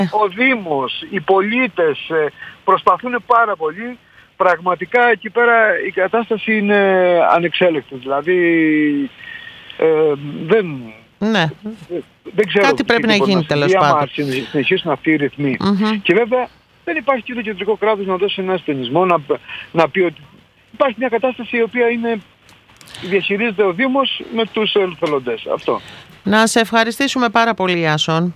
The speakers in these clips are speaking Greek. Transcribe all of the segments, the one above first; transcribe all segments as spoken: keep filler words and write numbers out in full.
ο Δήμος, οι πολίτες προσπαθούν πάρα πολύ. Πραγματικά εκεί πέρα η κατάσταση είναι ανεξέλεκτη. Δηλαδή ε, δεν, ναι. δεν ξέρω κάτι πρέπει να γίνει τέλος πάντων. Να συνεχίσουν αυτοί οι ρυθμοί. Mm-hmm. Και βέβαια δεν υπάρχει και το κεντρικό κράτος να δώσει ένα ασθενισμό, να, να πει ότι υπάρχει μια κατάσταση η οποία είναι, διαχειρίζεται ο Δήμος με τους εθελοντές. Αυτό. Να σε ευχαριστήσουμε πάρα πολύ, Ιάσον.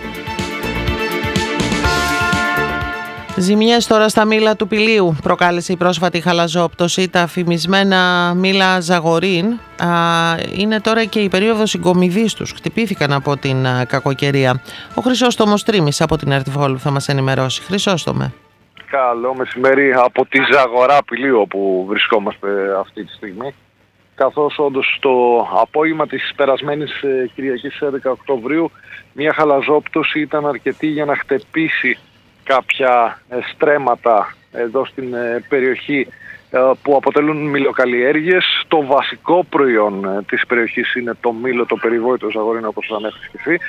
Ζημιές τώρα στα μήλα του Πηλίου προκάλεσε η πρόσφατη χαλαζόπτωση. Τα φημισμένα μήλα Ζαγορίν α, είναι τώρα και η περίοδος συγκομιδής τους. Χτυπήθηκαν από την α, κακοκαιρία. Ο Χρυσόστομος Τρίμης από την Ερτιβόλου θα μας ενημερώσει. Χρυσόστομε. Καλό μεσημέρι από τη Ζαγορά Πηλίου όπου βρισκόμαστε αυτή τη στιγμή. Καθώς όντως το απόγευμα της περασμένης Κυριακής έντεκα Οκτωβρίου μια χαλαζόπτωση ήταν αρκετή για να χτυπήσει κάποια στρέμματα εδώ στην περιοχή που αποτελούν μυλοκαλλιέργειες. Το βασικό προϊόν της περιοχής είναι το μήλο, το περιβόητο Ζαγορίνο, όπως ανέφερε και εσύ,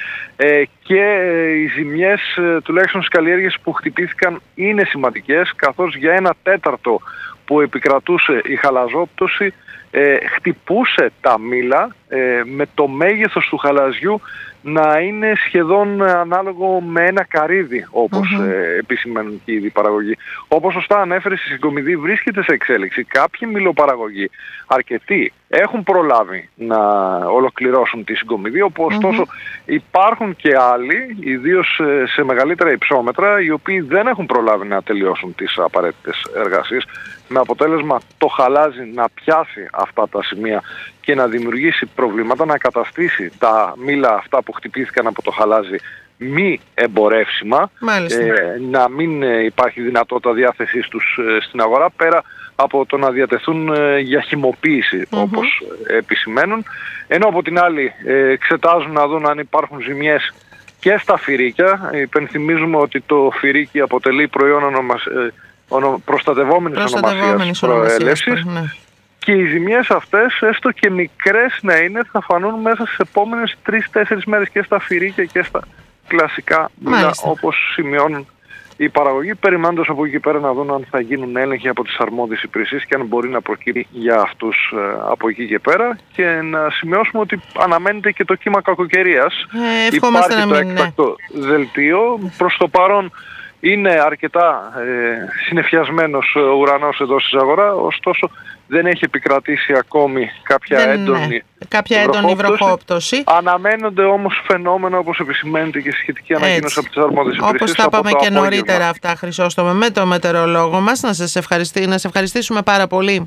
και οι ζημιές τουλάχιστον στις καλλιέργειες που χτυπήθηκαν είναι σημαντικές, καθώς για ένα τέταρτο που επικρατούσε η χαλαζόπτωση ε, χτυπούσε τα μήλα ε, με το μέγεθος του χαλαζιού να είναι σχεδόν ανάλογο με ένα καρύδι, όπως mm-hmm. ε, επισημαίνουν και οι ήδη παραγωγοί. Όπως σωστά ανέφερε, η συγκομιδή βρίσκεται σε εξέλιξη. Κάποιοι μιλοπαραγωγοί, αρκετοί, έχουν προλάβει να ολοκληρώσουν τη συγκομιδή, ωστόσο mm-hmm. υπάρχουν και άλλοι, ιδίως σε μεγαλύτερα υψόμετρα, οι οποίοι δεν έχουν προλάβει να τελειώσουν τις απαραίτητες εργασίες, με αποτέλεσμα το χαλάζι να πιάσει αυτά τα σημεία και να δημιουργήσει προβλήματα, να καταστήσει τα μήλα αυτά που χτυπήθηκαν από το χαλάζι μη εμπορεύσιμα, ε, να μην υπάρχει δυνατότητα διάθεσής τους ε, στην αγορά, πέρα από το να διατεθούν ε, για χυμοποίηση, mm-hmm. όπως επισημαίνουν. Ενώ από την άλλη ε, εξετάζουν να δουν αν υπάρχουν ζημιές και στα φυρίκια. Υπενθυμίζουμε ότι το φυρίκι αποτελεί προϊόν ονομασ... ε, ονο... προστατευόμενης ονομασίας προέλευσης. Ναι. Και οι ζημιές αυτές, έστω και μικρές να είναι, θα φανούν μέσα στις επόμενες τρεις τέσσερις μέρες και στα φυρίκια και στα κλασικά μήλα, όπως σημειώνουν οι παραγωγοί, περιμένοντας από εκεί πέρα να δουν αν θα γίνουν έλεγχοι από τις αρμόδιες υπηρεσίες και αν μπορεί να προκύψει για αυτούς από εκεί και πέρα. Και να σημειώσουμε ότι αναμένεται και το κύμα κακοκαιρίας. Ε, Υπάρχει το έκτακτο ναι. δελτίο. Προς το παρόν είναι αρκετά ε, συννεφιασμένος ο ουρανός εδώ στη Ζαγορά, ωστόσο δεν έχει επικρατήσει ακόμη κάποια δεν, έντονη, ναι. κάποια έντονη βροχόπτωση. Αναμένονται όμως φαινόμενα, όπως επισημαίνεται και σχετική ανακοίνωση από τις αρμόδιες υπηρεσίες. Όπως τα είπαμε και νωρίτερα αυτά, Χρυσόστομε, με το μετεωρολόγο μας. Να σας ευχαριστή, να σε ευχαριστήσουμε πάρα πολύ.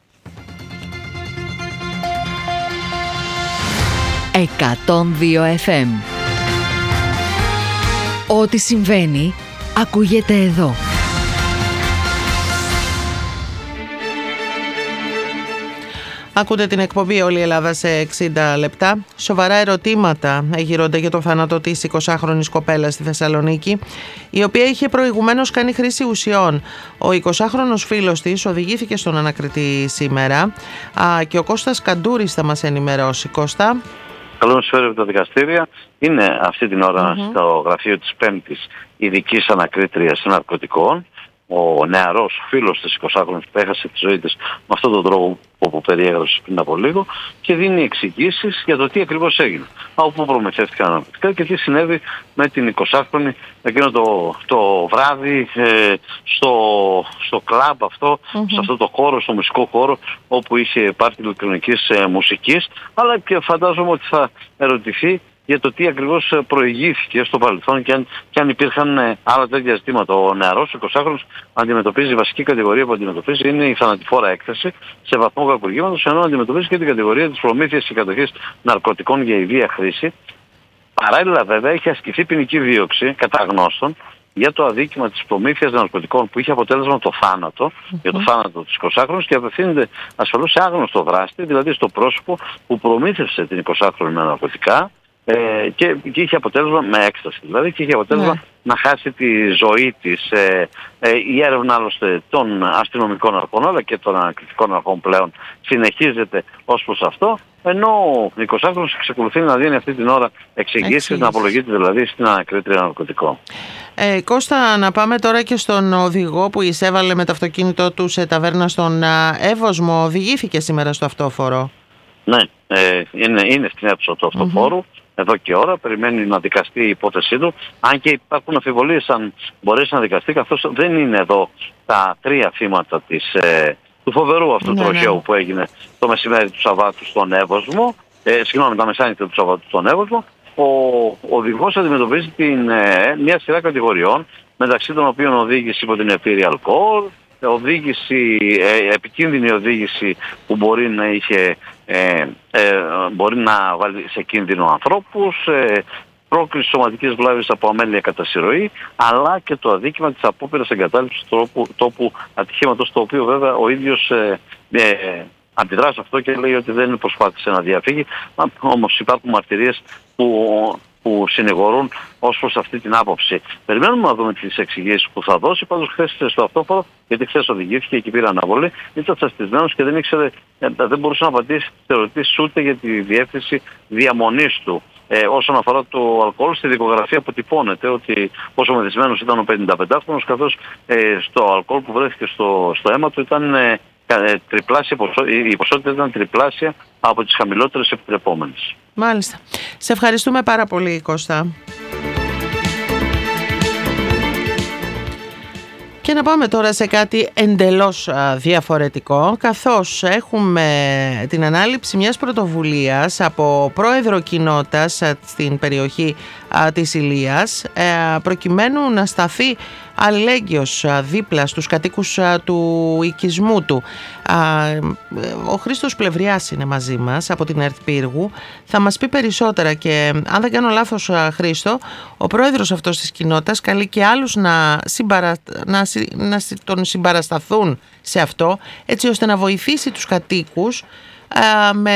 εκατόν δύο εφ εμ. Ό,τι συμβαίνει ακούγεται εδώ. Ακούτε την εκπομπή «Όλη η Ελλάδα σε εξήντα λεπτά». Σοβαρά ερωτήματα γύρονται για το θάνατο της εικοσάχρονης κοπέλας στη Θεσσαλονίκη, η οποία είχε προηγουμένως κάνει χρήση ουσιών. Ο εικοσάχρονος φίλος της οδηγήθηκε στον ανακριτή σήμερα και ο Κώστας Καντούρης θα μας ενημερώσει. Κώστα. Καλό μεσημέρι από τα δικαστήρια. Είναι αυτή την ώρα mm-hmm. στο γραφείο της πέμπτης ειδικής ανακρίτριας ναρκωτικών ο νεαρός φίλος της εικοσάχρονης που έχασε τη ζωή της με αυτόν τον τρόπο που περιέγραψε πριν από λίγο και δίνει εξηγήσεις για το τι ακριβώς έγινε. Από πού προμηθεύτηκαν ναρκωτικά και τι συνέβη με την εικοσάχρονη εκείνο το, το βράδυ ε, στο, στο κλαμπ αυτό, mm-hmm. σε αυτό το χώρο, στο μουσικό χώρο όπου είχε πάρτι ηλεκτρονικής ε, μουσικής, αλλά και φαντάζομαι ότι θα ερωτηθεί για το τι ακριβώς προηγήθηκε στο παρελθόν και αν, και αν υπήρχαν ε, άλλα τέτοια ζητήματα. Ο νεαρός εικοσάχρονος αντιμετωπίζει, η βασική κατηγορία που αντιμετωπίζει είναι η θανατηφόρα έκταση σε βαθμό κακουργήματος, ενώ αντιμετωπίζει και την κατηγορία της προμήθειας και κατοχής ναρκωτικών για ιδία χρήση. Παράλληλα βέβαια έχει ασκηθεί ποινική δίωξη κατά γνώστων για το αδίκημα της προμήθειας ναρκωτικών που είχε αποτέλεσμα το θάνατο, mm-hmm. για το θάνατο της εικοσάχρονης και απευθύνεται ασφαλώς σε άγνωστο δράστη, δηλαδή στο πρόσωπο που προμήθευσε την εικοσάχρονη με ναρκωτικά Ε, και, και είχε αποτέλεσμα με έκσταση δηλαδή και είχε αποτέλεσμα ναι. να χάσει τη ζωή της. Ε, ε, η έρευνα άλλωστε των αστυνομικών αρχών αλλά και των ανακριτικών αρχών πλέον συνεχίζεται ως προς αυτό, ενώ ο εικοσάχρονος εξακολουθεί να δίνει αυτή την ώρα εξηγήσεις, να απολογείται δηλαδή στην ανακρίτρια ναρκωτικών. Ε, Κώστα, να πάμε τώρα και στον οδηγό που εισέβαλε με το αυτοκίνητό του σε ταβέρνα στον Εύωσμο. Οδηγήθηκε σήμερα στο αυτόφορο. Ναι, ε, είναι, είναι στην αίθουσα του αυτοφόρου. Mm-hmm. Εδώ και ώρα, περιμένει να δικαστεί η υπόθεσή του, αν και υπάρχουν αμφιβολίες αν μπορέσει να δικαστεί, καθώς δεν είναι εδώ τα τρία θύματα της, ε, του φοβερού αυτού ναι, τροχαίου ναι. που έγινε το μεσημέρι του Σαββάτου στον Εύωσμο, ε, συγγνώμη, τα μεσάνυχτα του Σαββάτου στον Εύωσμο. Ο οδηγός αντιμετωπίζει την, ε, μια σειρά κατηγοριών, μεταξύ των οποίων οδήγηση υπό την επίρρεια αλκοόλ, οδήγηση, ε, επικίνδυνη οδήγηση που μπορεί να είχε ε, ε, μπορεί να βάλει σε κίνδυνο ανθρώπους, ε, πρόκληση σωματικής βλάβης από αμέλεια κατά συρροή, αλλά και το αδίκημα της απόπειρας εγκατάλειψης τόπου, τόπου ατυχήματος, το οποίο βέβαια ο ίδιος ε, ε, αντιδρά σε αυτό και λέει ότι δεν προσπάθησε να διαφύγει, όμως υπάρχουν μαρτυρίες που που συνηγορούν ως προς αυτή την άποψη. Περιμένουμε να δούμε τις εξηγήσεις που θα δώσει. Πάντως χθες στο αυτόφορο, γιατί χθες οδηγήθηκε και πήρε αναβολή, ήταν τσαστισμένος και δεν ήξερε, δεν μπορούσε να απαντήσει τις ερωτήσεις ούτε για τη διεύθυνση διαμονής του. Ε, όσον αφορά το αλκοόλ, στη δικογραφία αποτυπώνεται ότι πόσο μεθυσμένος ήταν ο πενηνταπεντάχρονος, καθώς ε, στο αλκοόλ που βρέθηκε στο, στο αίμα του ήταν ε, τριπλάσια, η ποσότητα ήταν τριπλάσια από τις χαμηλότερες επιτρεπόμενες. Μάλιστα. Σε ευχαριστούμε πάρα πολύ, Κώστα. Και να πάμε τώρα σε κάτι εντελώς διαφορετικό, καθώς έχουμε την ανάληψη μιας πρωτοβουλίας από πρόεδρο κοινότητας στην περιοχή της Ηλίας, προκειμένου να σταθεί αλληλέγγυος δίπλα στους κατοίκους του οικισμού του. Ο Χρήστος Πλευριάς είναι μαζί μας από την ΕΡΤ Πύργου. Θα μας πει περισσότερα και αν δεν κάνω λάθος, Χρήστο, ο πρόεδρος αυτός της κοινότητας καλεί και άλλους να, συμπαρα... να... να τον συμπαρασταθούν σε αυτό, έτσι ώστε να βοηθήσει τους κατοίκους με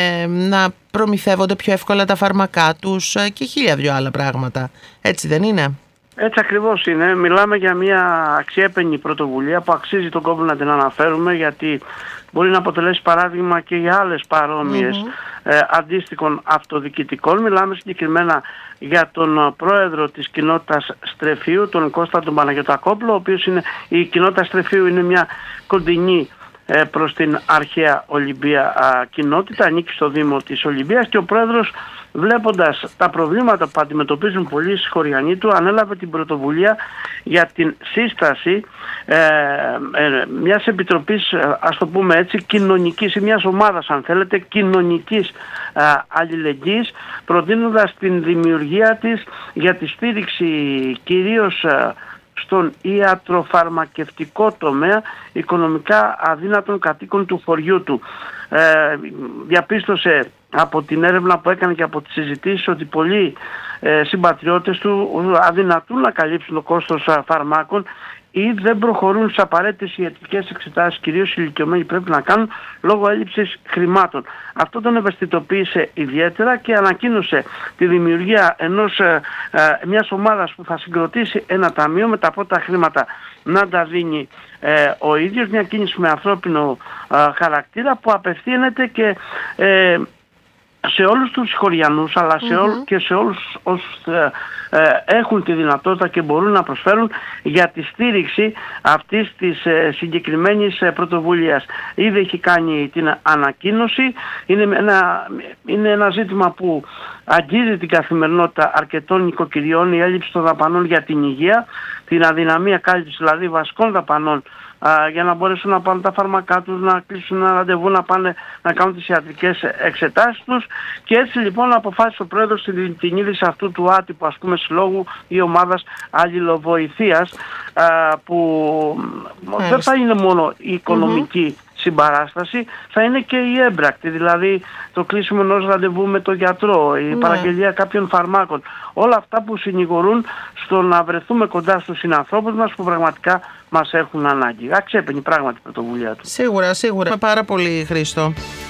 να προμηθεύονται πιο εύκολα τα φάρμακά τους και χίλια δυο άλλα πράγματα. Έτσι δεν είναι? Έτσι ακριβώς είναι. Μιλάμε για μια αξιέπαινη πρωτοβουλία που αξίζει τον κόπο να την αναφέρουμε, γιατί μπορεί να αποτελέσει παράδειγμα και για άλλες παρόμοιες mm-hmm. ε, αντίστοιχων αυτοδιοικητικών. Μιλάμε συγκεκριμένα για τον πρόεδρο της κοινότητας Στρεφείου, τον Κώστα τον Παναγιωτακόπουλο, ο οποίος είναι, η κοινότητα Στρεφείου είναι μια κοντινή ε, προς την αρχαία Ολυμπία α, κοινότητα, ανήκει στο Δήμο της Ολυμπίας, και ο πρόεδρος, βλέποντας τα προβλήματα που αντιμετωπίζουν πολλοί συγχωριανοί του, ανέλαβε την πρωτοβουλία για την σύσταση ε, ε, μιας επιτροπής, ας το πούμε έτσι, κοινωνικής, ή μιας ομάδας, αν θέλετε, κοινωνικής ε, αλληλεγγύης, προτείνοντας την δημιουργία της για τη στήριξη κυρίως ε, στον ιατροφαρμακευτικό τομέα οικονομικά αδύνατων κατοίκων του χωριού του. Ε, διαπίστωσε από την έρευνα που έκανε και από τις συζητήσεις ότι πολλοί ε, συμπατριώτες του αδυνατούν να καλύψουν το κόστος α, φαρμάκων ή δεν προχωρούν στις απαραίτητες ιατρικές εξετάσεις, κυρίως οι ηλικιωμένοι πρέπει να κάνουν, λόγω έλλειψης χρημάτων. Αυτό τον ευαισθητοποίησε ιδιαίτερα και ανακοίνωσε τη δημιουργία ενός, ε, ε, μιας ομάδας που θα συγκροτήσει ένα ταμείο, με τα πρώτα χρήματα να τα δίνει ε, ο ίδιος, μια κίνηση με ανθρώπινο ε, χαρακτήρα που απευθύνεται και ε, σε όλους τους χωριανούς, αλλά σε mm-hmm. ό, και σε όλους όσους ε, ε, έχουν τη δυνατότητα και μπορούν να προσφέρουν για τη στήριξη αυτής της ε, συγκεκριμένης ε, πρωτοβουλίας. Ήδη έχει κάνει την ανακοίνωση. Είναι ένα, είναι ένα ζήτημα που αγγίζει την καθημερινότητα αρκετών νοικοκυριών, η έλλειψη των δαπανών για την υγεία, την αδυναμία κάλυψης δηλαδή βασικών δαπανών α, για να μπορέσουν να πάρουν τα φάρμακά τους, να κλείσουν ένα ραντεβού, να πάνε να κάνουν τις ιατρικές εξετάσεις τους. Και έτσι λοιπόν αποφάσισε ο πρόεδρος την, την είδηση αυτού του άτυπου, ας πούμε, συλλόγου ή ομάδας αλληλοβοηθείας, α, που mm. δεν θα είναι μόνο η οικονομική mm-hmm. συμπαράσταση, θα είναι και η έμπρακτη, δηλαδή το κλείσιμο ενός ραντεβού με τον γιατρό, η mm. παραγγελία κάποιων φαρμάκων, όλα αυτά που συνηγορούν στο να βρεθούμε κοντά στους συνανθρώπους μας που πραγματικά μας έχουν ανάγκη. Αξέπαινη πράγματι η πρωτοβουλία του. Σίγουρα, σίγουρα. Πάρα πολύ, Χρήστο.